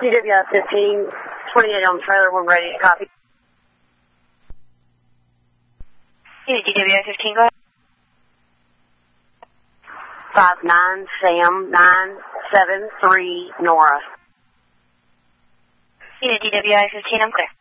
DWI 15, 28 on the trailer, we're ready to copy. Unit DWI 15, go ahead. 59 Sam 973 Nora. Unit DWI 15, I'm clear.